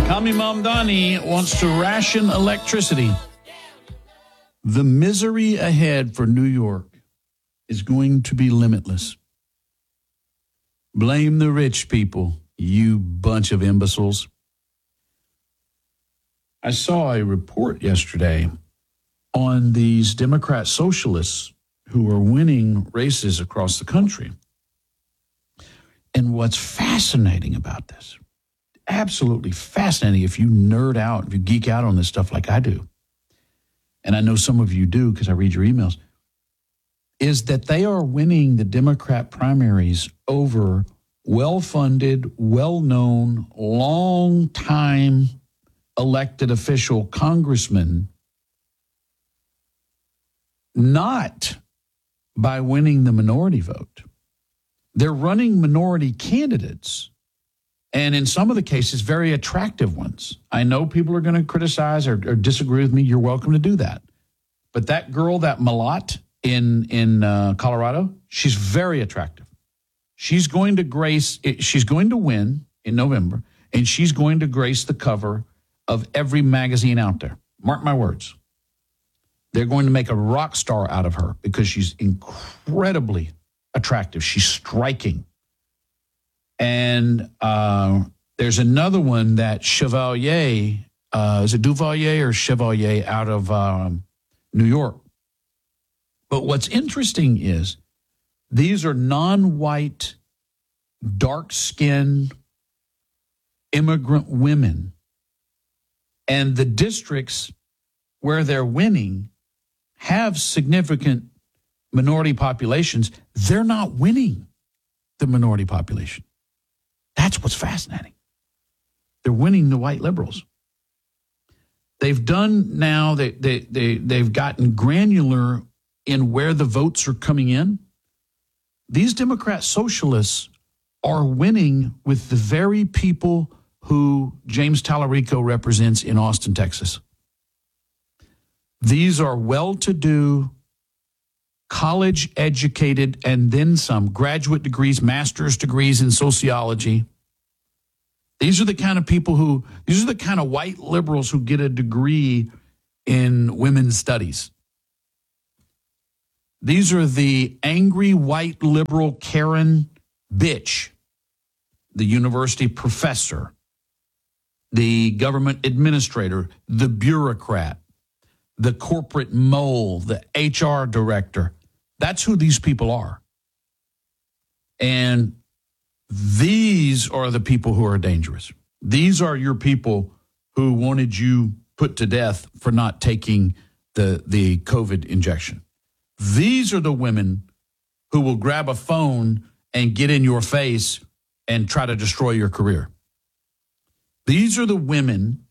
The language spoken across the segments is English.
Kami Mamdani wants to ration electricity. The misery ahead for New York is going to be limitless. Blame the rich people, you bunch of imbeciles. I saw a report yesterday on these Democrat socialists who are winning races across the country. And what's fascinating about this, absolutely fascinating if you nerd out, if you geek out on this stuff like I do, and I know some of you do because I read your emails, is that they are winning the Democrat primaries over well-funded, well-known, long-time elected official congressmen, not by winning the minority vote. They're running minority candidates, and in some of the cases, very attractive ones. I know people are going to criticize or disagree with me. You're welcome to do that. But that girl, that Malott in Colorado, she's very attractive. She's going to win in November, and she's going to grace the cover of every magazine out there. Mark my words. They're going to make a rock star out of her because she's incredibly attractive. She's striking. And there's another one that Chevalier, is it Duvalier or Chevalier out of New York? But what's interesting is these are non-white, dark-skinned immigrant women. And the districts where they're winning have significant minority populations. They're not winning the minority population. That's what's fascinating. They're winning the white liberals. They've done now, they've gotten granular in where the votes are coming in. These Democrat socialists are winning with the very people who James Tallarico represents in Austin, Texas. These are well-to-do, college-educated, and then some graduate degrees, master's degrees in sociology. These are the kind of people these are the kind of white liberals who get a degree in women's studies. These are the angry white liberal Karen bitch, the university professor, the government administrator, the bureaucrat, the corporate mole, the HR director. That's who these people are. And these are the people who are dangerous. These are your people who wanted you put to death for not taking the COVID injection. These are the women who will grab a phone and get in your face and try to destroy your career. These are the women,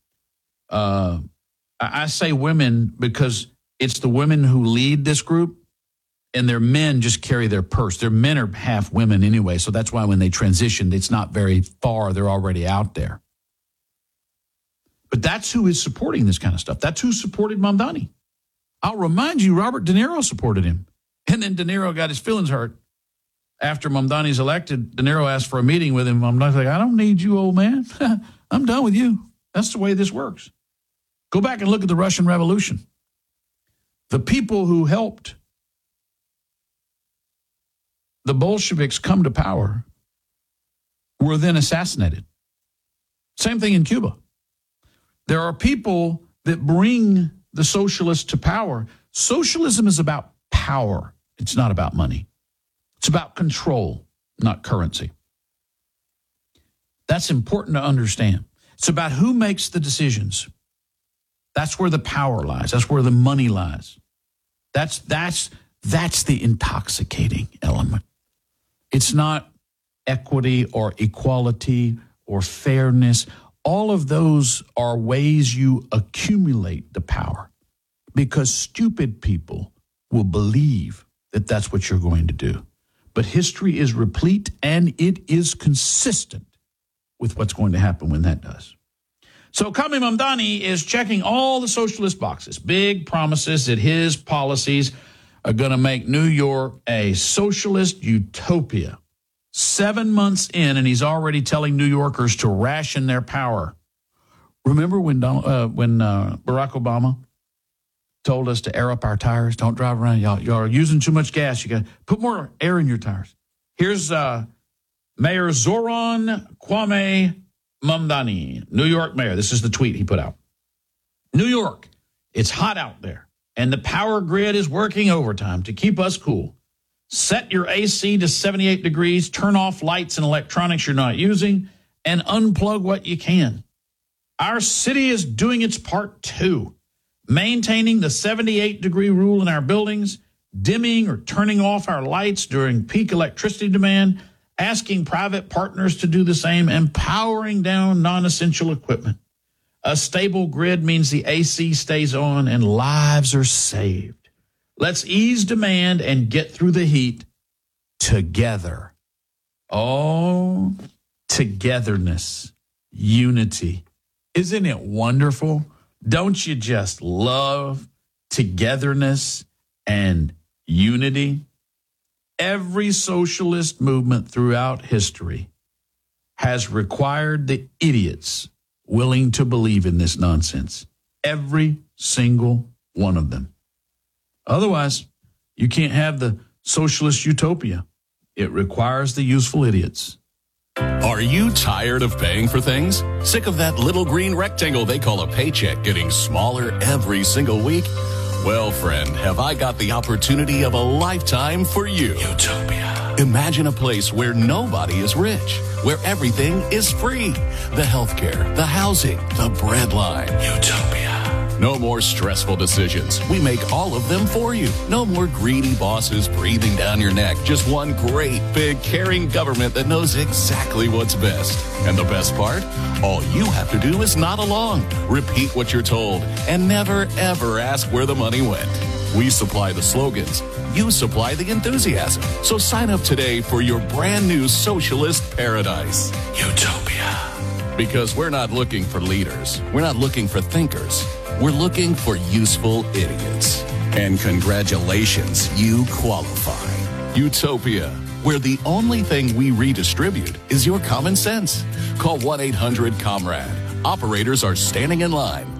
I say women because it's the women who lead this group, and their men just carry their purse. Their men are half women anyway, so that's why when they transition, it's not very far. They're already out there. But that's who is supporting this kind of stuff. That's who supported Mamdani. I'll remind you, Robert De Niro supported him. And then De Niro got his feelings hurt. After Mamdani's elected, De Niro asked for a meeting with him. Mamdani's like, I don't need you, old man. I'm done with you. That's the way this works. Go back and look at the Russian Revolution. The people who helped the Bolsheviks come to power were then assassinated. Same thing in Cuba. There are people that bring the socialists to power. Socialism is about power. It's not about money. It's about control, not currency. That's important to understand. It's about who makes the decisions. That's where the power lies. That's where the money lies. That's the intoxicating element. It's not equity or equality or fairness. All of those are ways you accumulate the power because stupid people will believe that that's what you're going to do. But history is replete and it is consistent with what's going to happen when that does. So Kami Mamdani is checking all the socialist boxes, big promises that his policies are going to make New York a socialist utopia. 7 months in, and he's already telling New Yorkers to ration their power. Remember when Barack Obama told us to air up our tires? Don't drive around. Y'all are using too much gas. You got to put more air in your tires. Here's Mayor Zoran Kwame Mamdani, New York mayor. This is the tweet he put out. New York, it's hot out there, and the power grid is working overtime to keep us cool. Set your AC to 78 degrees, turn off lights and electronics you're not using, and unplug what you can. Our city is doing its part too, maintaining the 78-degree rule in our buildings, dimming or turning off our lights during peak electricity demand, asking private partners to do the same, and powering down non-essential equipment. A stable grid means the AC stays on and lives are saved. Let's ease demand and get through the heat together. Oh, togetherness, unity. Isn't it wonderful? Don't you just love togetherness and unity? Every socialist movement throughout history has required the idiots willing to believe in this nonsense. Every single one of them. Otherwise, you can't have the socialist utopia. It requires the useful idiots. Are you tired of paying for things? Sick of that little green rectangle they call a paycheck getting smaller every single week? Well, friend, have I got the opportunity of a lifetime for you. Utopia. Imagine a place where nobody is rich, where everything is free. The healthcare, the housing, the bread line. Utopia. No more stressful decisions. We make all of them for you. No more greedy bosses breathing down your neck. Just one great, big, caring government that knows exactly what's best. And the best part? All you have to do is nod along, repeat what you're told, and never, ever ask where the money went. We supply the slogans. You supply the enthusiasm. So sign up today for your brand new socialist paradise. Utopia. Because we're not looking for leaders. We're not looking for thinkers. We're looking for useful idiots. And congratulations, you qualify. Utopia, where the only thing we redistribute is your common sense. Call 1-800-COMRADE. Operators are standing in line.